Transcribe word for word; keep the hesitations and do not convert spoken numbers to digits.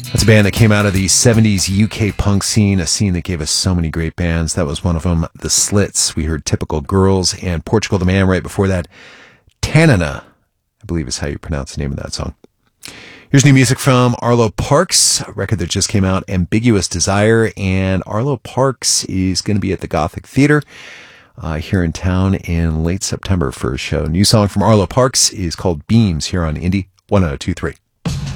That's a band that came out of the seventies U K punk scene, a scene that gave us so many great bands. That was one of them, The Slits. We heard Typical Girls and Portugal the Man right before that. Tanana, I believe is how you pronounce the name of that song. Here's new music from Arlo Parks, a record that just came out, Ambiguous Desire. And Arlo Parks is going to be at the Gothic Theater uh, here in town in late September for a show. New song from Arlo Parks is called Beams here on Indie one oh two three.